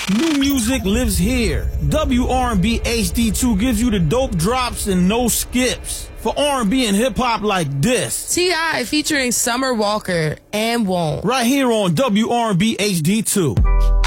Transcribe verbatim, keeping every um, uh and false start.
New music lives here. W R and B H D two gives you the dope drops and no skips. For R and B and hip-hop like this. T I featuring Summer Walker and Won't. Right here on W R and B H D two.